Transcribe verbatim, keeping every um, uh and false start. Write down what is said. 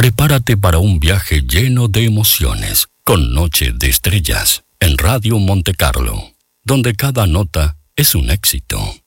Prepárate para un viaje lleno de emociones con Noche de Estrellas en Radio Monte Carlo, donde cada nota es un éxito.